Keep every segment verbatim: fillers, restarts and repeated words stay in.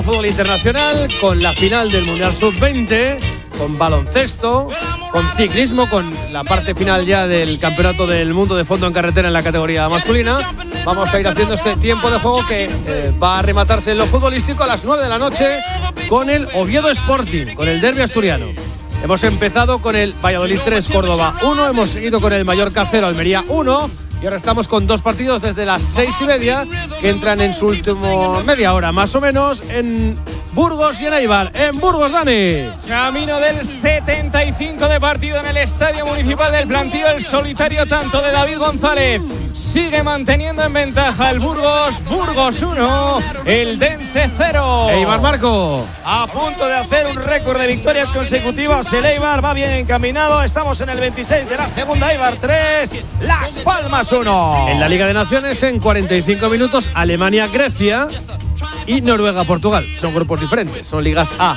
Fútbol internacional con la final del Mundial sub veinte, con baloncesto, con ciclismo, con la parte final ya del Campeonato del Mundo de fondo en carretera en la categoría masculina. Vamos a ir haciendo este tiempo de juego que eh, va a rematarse en lo futbolístico a las nueve de la noche con el Oviedo Sporting, con el derbi asturiano. Hemos empezado con el Valladolid tres, Córdoba uno, hemos seguido con el Mallorca cero, Almería uno, y ahora estamos con dos partidos desde las seis y media que entran en su último media hora más o menos en Burgos y en Eibar. En Burgos, Dani. Camino del setenta y cinco de partido en el Estadio Municipal del Plantío. El solitario tanto de David González sigue manteniendo en ventaja el Burgos. Burgos uno, el Dense cero. Eibar, Marco. A punto de hacer un récord de victorias consecutivas. El Eibar va bien encaminado. Estamos en el veintiséis de la segunda. Eibar tres, Las Palmas uno. En la Liga de Naciones, en cuarenta y cinco minutos, Alemania-Grecia y Noruega-Portugal. Son grupos diferentes, son ligas A.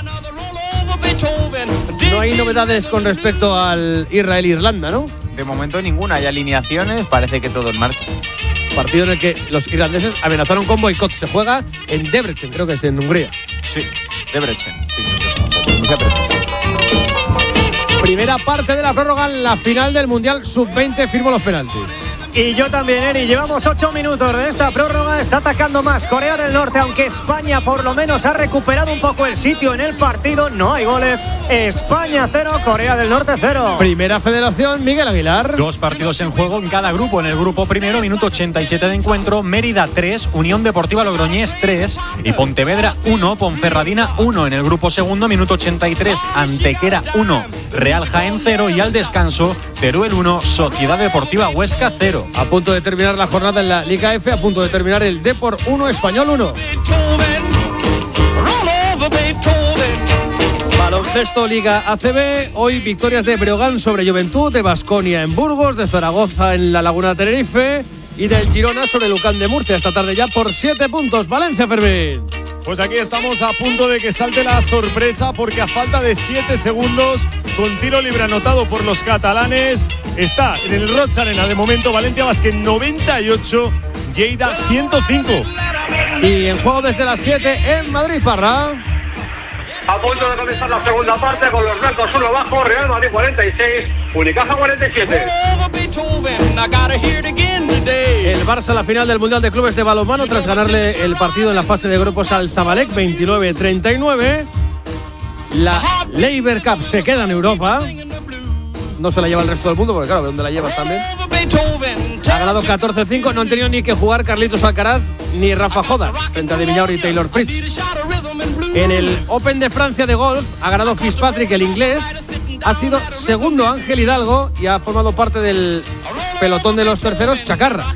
No hay novedades con respecto al Israel-Irlanda, ¿no? De momento ninguna, hay alineaciones, parece que todo en marcha. Partido en el que los irlandeses amenazaron con boicot. Se juega en Debrecen, creo que es en Hungría. Sí, Debrecen. Sí, sí, sí. Mucha presión. Primera parte de la prórroga en la final del Mundial sub veinte, firmo los penaltis. Y yo también, Eri. Llevamos ocho minutos de esta prórroga. Está atacando más Corea del Norte, aunque España por lo menos ha recuperado un poco el sitio en el partido. No hay goles. España cero, Corea del Norte cero. Primera federación, Miguel Aguilar. Dos partidos en juego en cada grupo. En el grupo primero, minuto ochenta y siete de encuentro, Mérida tres, Unión Deportiva Logroñés tres y Pontevedra uno, Ponferradina uno. En el grupo segundo, minuto ochenta y tres, Antequera uno, Real Jaén cero y al descanso, Teruel uno, Sociedad Deportiva Huesca cero. A punto de terminar la jornada en la Liga F, a punto de terminar el Depor uno, Español uno. Baloncesto Liga A C B, hoy victorias de Breogán sobre Juventud, de Baskonia en Burgos, de Zaragoza en la Laguna de Tenerife y del Girona sobre Lucán de Murcia. Esta tarde ya por siete puntos. Valencia, Fermín. Pues aquí estamos a punto de que salte la sorpresa, porque a falta de siete segundos, con tiro libre anotado por los catalanes, está en el Roig Arena de momento Valencia Basket noventa y ocho, Lleida ciento cinco. Y en juego desde las siete en Madrid, Parra. A punto de comenzar la segunda parte con los blancos uno abajo, Real Madrid cuarenta y seis, Unicaja cuarenta y siete. El Barça a la final del Mundial de Clubes de Balonmano tras ganarle el partido en la fase de grupos al Zamalek veintinueve treinta y nueve. La Labour Cup se queda en Europa. No se la lleva el resto del mundo, porque claro, ¿de dónde la llevas también? Ha ganado catorce cinco, no han tenido ni que jugar Carlitos Alcaraz ni Rafa Jodas frente a De Villar y Taylor Fritz. En el Open de Francia de golf ha ganado Fitzpatrick, el inglés. Ha sido segundo Ángel Hidalgo y ha formado parte del pelotón de los terceros Chacarra.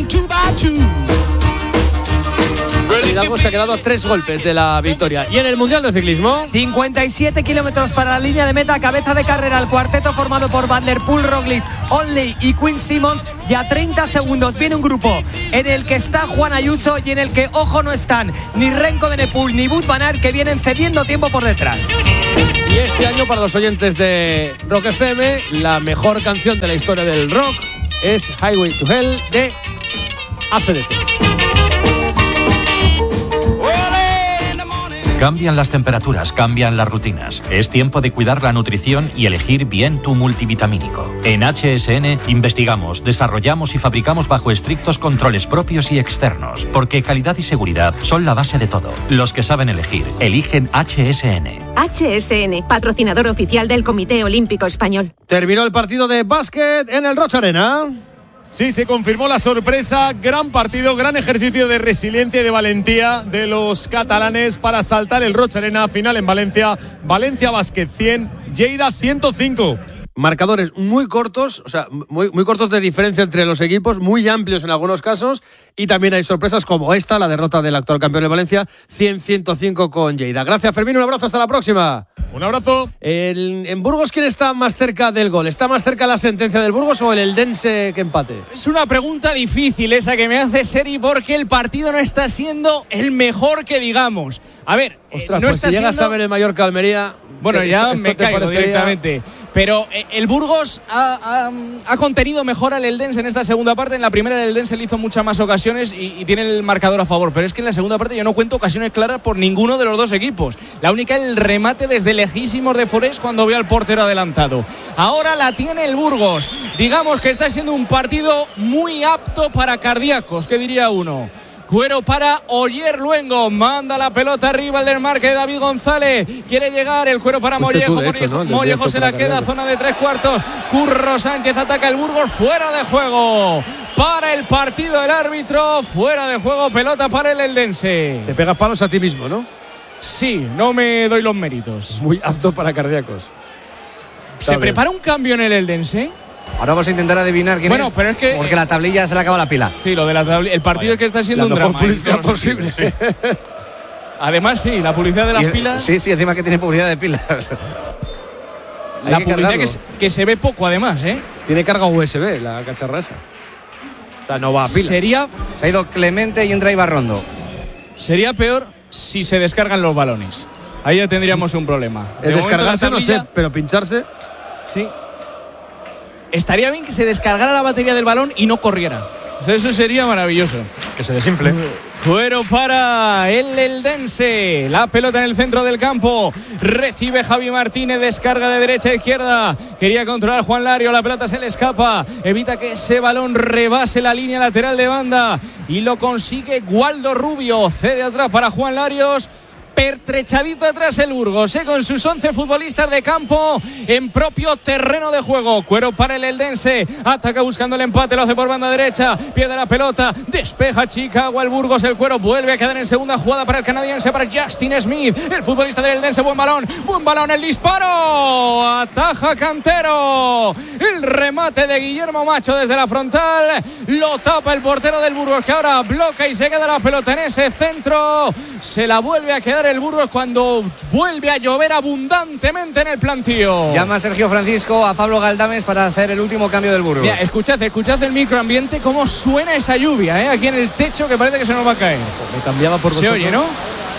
Hidalgo se ha quedado a tres golpes de la victoria. Y en el Mundial de Ciclismo, cincuenta y siete kilómetros para la línea de meta, cabeza de carrera el cuarteto formado por Van der Poel, Roglic, Onley y Quinn Simmons. Y a treinta segundos viene un grupo en el que está Juan Ayuso y en el que, ojo, no están ni Renko de Nepal ni Wout van Aert, que vienen cediendo tiempo por detrás. Y este año, para los oyentes de Rock F M, la mejor canción de la historia del rock es Highway to Hell de A C D C. Cambian las temperaturas, cambian las rutinas. Es tiempo de cuidar la nutrición y elegir bien tu multivitamínico. En H S N investigamos, desarrollamos y fabricamos bajo estrictos controles propios y externos, porque calidad y seguridad son la base de todo. Los que saben elegir, eligen H S N. H S N, patrocinador oficial del Comité Olímpico Español. Terminó el partido de básquet en el Roig Arena. Sí, se confirmó la sorpresa. Gran partido, gran ejercicio de resiliencia y de valentía de los catalanes para saltar el Roig Arena. Final en Valencia. Valencia Basket cien, Lleida ciento cinco. Marcadores muy cortos, o sea, muy, muy cortos de diferencia entre los equipos, muy amplios en algunos casos, y también hay sorpresas como esta, la derrota del actual campeón de Valencia, cien a ciento cinco con Lleida. Gracias, Fermín, un abrazo, hasta la próxima. Un abrazo. El, en Burgos, ¿quién está más cerca del gol? ¿Está más cerca la sentencia del Burgos o el Eldense que empate? Es una pregunta difícil esa que me hace Seri, porque el partido no está siendo el mejor que digamos. A ver, Ostras, no pues está si llegas siendo... a ver el Mallorca Almería... Bueno, ya esto me caigo parecería... directamente. Pero eh, el Burgos ha, ha, ha contenido mejor al Eldense en esta segunda parte. En la primera el Eldense le hizo muchas más ocasiones. ocasiones y, y tiene el marcador a favor, pero es que en la segunda parte yo no cuento ocasiones claras por ninguno de los dos equipos. La única, el remate desde lejísimos de Forés cuando ve al portero adelantado. Ahora la tiene el Burgos. Digamos que está siendo un partido muy apto para cardíacos, ¿qué diría uno? Cuero para Oyer Luengo, manda la pelota arriba el desmarque de David González, quiere llegar el Cuero para Mollejo, tú, hecho, ¿no? Mollejo se la queda, zona de tres cuartos, Curro Sánchez ataca el Burgos, fuera de juego, para el partido del árbitro, fuera de juego, pelota para el eldense. Te pegas palos a ti mismo, ¿no? Sí, no me doy los méritos. Muy apto para cardíacos. ¿Se prepara un cambio en el eldense? Ahora vamos a intentar adivinar quién bueno, es. Pero es que porque la tablilla se le acaba la pila. Sí, lo de la tablilla. El partido es que está siendo la un mejor drama. publicidad posible. Sí. Además, sí, la publicidad de las y, pilas. Sí, sí, encima que tiene publicidad de pilas. La que publicidad que, que se ve poco, además, ¿eh? Tiene carga U S B, la cacharra esa. O sea, no va a pila. Sería. Se ha ido Clemente y entra Ibarrondo. Sería peor si se descargan los balones. Ahí ya tendríamos un problema. El descargarse no sé, pero pincharse. Sí. Estaría bien que se descargara la batería del balón y no corriera. O sea, eso sería maravilloso. Que se desinfle. Cuero para el eldense. La pelota en el centro del campo. Recibe Javi Martínez. Descarga de derecha a izquierda. Quería controlar Juan Lario. La pelota se le escapa. Evita que ese balón rebase la línea lateral de banda. Y lo consigue Waldo Rubio. Cede atrás para Juan Larios. Pertrechadito atrás el Burgos, ¿eh? Con sus once futbolistas de campo en propio terreno de juego. Cuero para el eldense, ataca buscando el empate, lo hace por banda derecha, pierde la pelota, despeja Chicago el Burgos, el Cuero vuelve a quedar en segunda jugada para el canadiense, para Justin Smith, el futbolista del eldense. Buen balón, buen balón, el disparo, ataja Cantero, el remate de Guillermo Macho desde la frontal, lo tapa el portero del Burgos, que ahora bloca y se queda la pelota en ese centro. Se la vuelve a quedar el Burgos cuando vuelve a llover abundantemente en el plantío. Llama a Sergio Francisco a Pablo Galdames para hacer el último cambio del Burgos. Mira, escuchad, escuchad el microambiente, cómo suena esa lluvia, ¿eh? Aquí en el techo, que parece que se nos va a caer. Me cambiaba por Se oye, ¿no?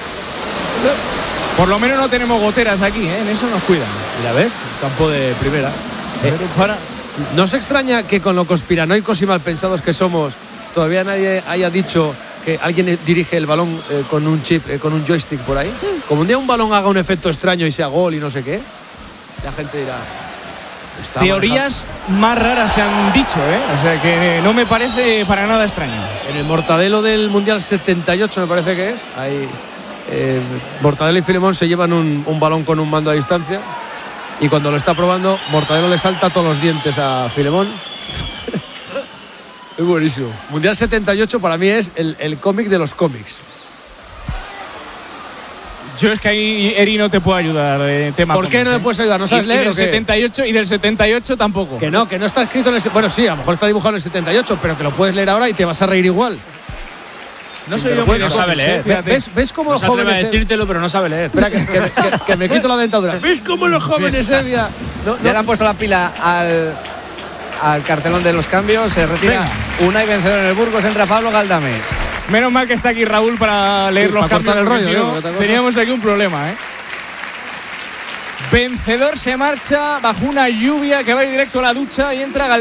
Por lo menos no tenemos goteras aquí, ¿eh? En eso nos cuidan. Mira, ¿ves? Campo de primera. Eh, para... ¿No se extraña que con lo conspiranoicos y malpensados que somos todavía nadie haya dicho que alguien dirige el balón eh, con un chip, eh, con un joystick por ahí? Como un día un balón haga un efecto extraño y sea gol y no sé qué, la gente dirá... Teorías manejado. Más raras se han dicho, ¿eh? O sea que no me parece para nada extraño. En el Mortadelo del Mundial setenta y ocho me parece que es, ahí eh, Mortadelo y Filemón se llevan un, un balón con un mando a distancia y cuando lo está probando, Mortadelo le salta todos los dientes a Filemón. Es buenísimo. Mundial setenta y ocho para mí es el, el cómic de los cómics. Yo es que ahí, Eri, no te puedo ayudar de tema. ¿Por qué cómics, no me eh? puedes ayudar? ¿No sabes y, leer? Y del ¿o qué? setenta y ocho y del setenta y ocho tampoco. Que no, que no está escrito en el... Bueno, sí, a lo mejor está dibujado en el setenta y ocho, pero que lo puedes leer ahora y te vas a reír igual. No soy yo, no sabe leer. ¿Ves, ¿Ves cómo no los jóvenes... a decírtelo, pero no sabe leer. Espera, que, que, que, que me quito la dentadura. ¿Ves cómo los jóvenes, Evia? No, no. Ya le han puesto la pila al... al cartelón de los cambios, se retira Unai vencedor en el Burgos, entra Pablo Galdames. Menos mal que está aquí Raúl para leer sí, los para cambios, el rollo, si no, ¿no? teníamos aquí un problema, ¿eh? Vencedor se marcha bajo una lluvia que va a ir directo a la ducha y entra Galdames.